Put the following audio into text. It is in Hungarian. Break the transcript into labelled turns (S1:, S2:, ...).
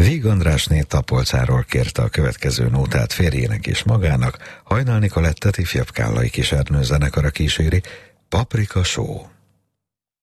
S1: Víg Andrásné Tapolcáról kérte a következő nótát férjének és magának, Hajnal Nicolettet ifjabb kállai Kis Ernő zenekara kíséri, Paprika só.